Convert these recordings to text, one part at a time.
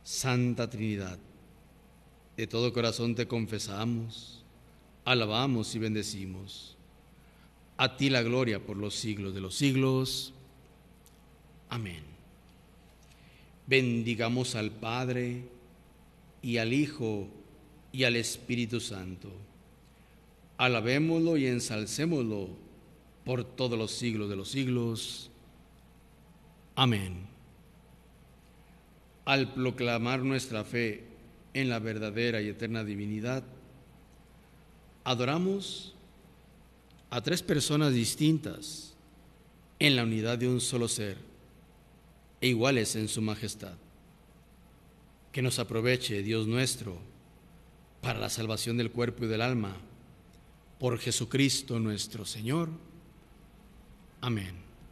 Santa Trinidad, de todo corazón te confesamos, alabamos y bendecimos. A ti la gloria por los siglos de los siglos. Amén. Bendigamos al Padre, y al Hijo, y al Espíritu Santo. Alabémoslo y ensalcémoslo por todos los siglos de los siglos. Amén. Al proclamar nuestra fe en la verdadera y eterna divinidad, adoramos a tres personas distintas en la unidad de un solo ser e iguales en su majestad. Que nos aproveche, Dios nuestro, para la salvación del cuerpo y del alma, por Jesucristo nuestro Señor. Amén.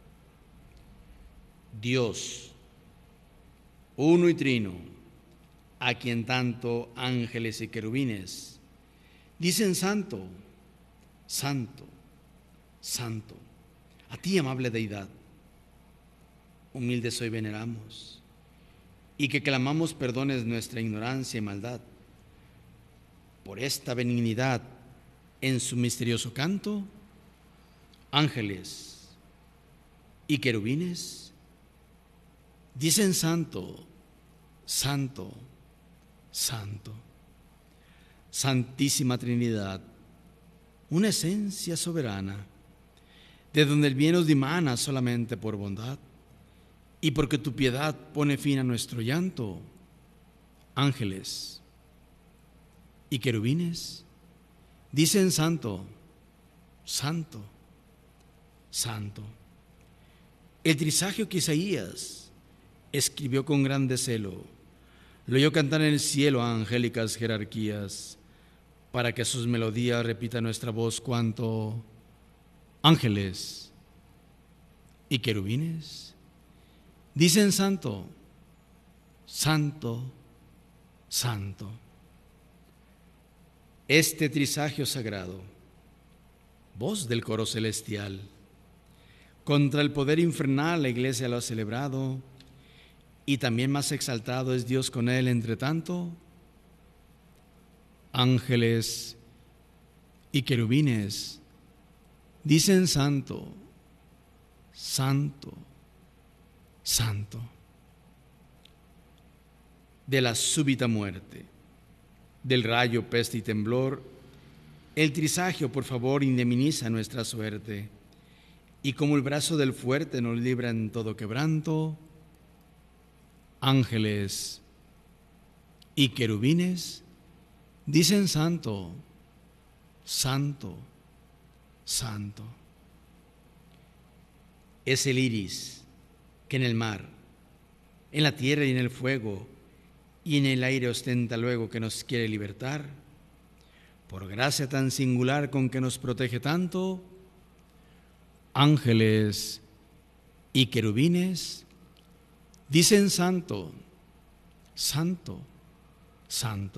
Dios, uno y trino, a quien tanto ángeles y querubines dicen santo, santo, santo. A ti, amable deidad, humildes hoy veneramos, y que clamamos perdones nuestra ignorancia y maldad. Por esta benignidad, en su misterioso canto, ángeles y querubines dicen santo, santo, santo. Santísima Trinidad, una esencia soberana, de donde el bien nos dimana solamente por bondad, y porque tu piedad pone fin a nuestro llanto, ángeles y querubines dicen santo, santo, santo. El trisagio que Isaías escribió con gran celo, lo oyó cantar en el cielo a angélicas jerarquías, para que a sus melodías repita nuestra voz cuanto ángeles y querubines dicen santo, santo, santo. Este trisagio sagrado, voz del coro celestial, contra el poder infernal la Iglesia lo ha celebrado, y también más exaltado es Dios con él. Entre tanto, ángeles y querubines dicen santo, santo, santo. De la súbita muerte, del rayo, peste y temblor, el trisagio, por favor, indemniza nuestra suerte, y como el brazo del fuerte nos libra en todo quebranto, ángeles y querubines dicen santo, santo, santo. Es el iris que en el mar, en la tierra y en el fuego y en el aire ostenta luego, que nos quiere libertar. Por gracia tan singular con que nos protege tanto, ángeles y querubines dicen santo, santo, santo.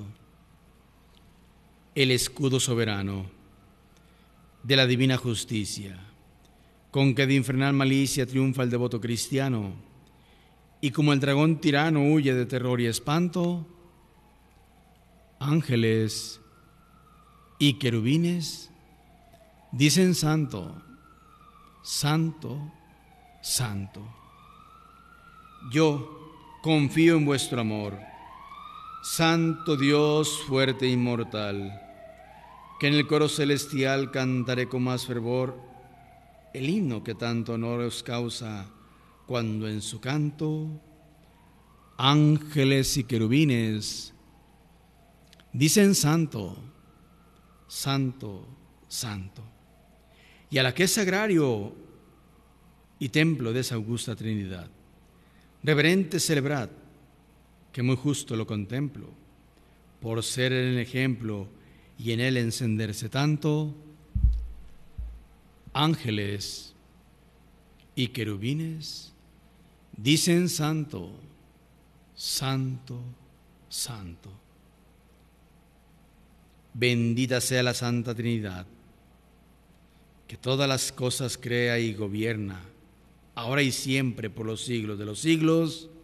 El escudo soberano de la divina justicia, con que de infernal malicia triunfa el devoto cristiano, y como el dragón tirano huye de terror y espanto, ángeles y querubines dicen santo, santo, santo. Yo confío en vuestro amor, Santo Dios fuerte e inmortal, que en el coro celestial cantaré con más fervor el himno que tanto honor os causa, cuando en su canto ángeles y querubines dicen santo, santo, santo. Y a la que es sagrario y templo de esa augusta Trinidad, reverente celebrad, que muy justo lo contemplo, por ser el ejemplo y en él encenderse tanto, ángeles y querubines dicen santo, santo, santo. Bendita sea la Santa Trinidad, que todas las cosas crea y gobierna, ahora y siempre por los siglos de los siglos.